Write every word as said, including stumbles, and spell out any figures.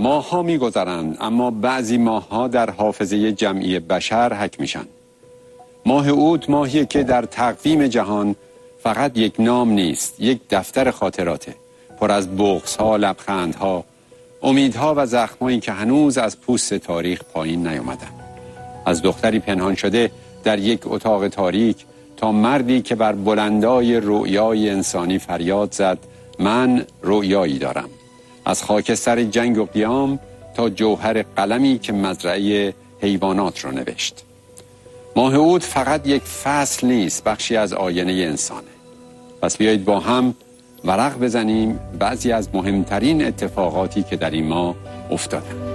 ماه‌ها می‌گذرند اما بعضی ماه‌ها در حافظه جمعی بشر حک میشن. ماه اوت ماهیه که در تقویم جهان فقط یک نام نیست، یک دفتر خاطراته، پر از بغض‌ها، لبخندها، امیدها و زخمایی که هنوز از پوست تاریخ پایین نیامدن. از دختری پنهان شده در یک اتاق تاریک تا مردی که بر بلندای رؤیای انسانی فریاد زد من رؤیایی دارم. از خاکستر جنگ و قیام تا جوهر قلمی که مزرعه حیوانات را نوشت. ماه اوت فقط یک فصل نیست، بخشی از آینه انسانه. پس بیایید با هم ورق بزنیم بعضی از مهمترین اتفاقاتی که در این ماه افتادن.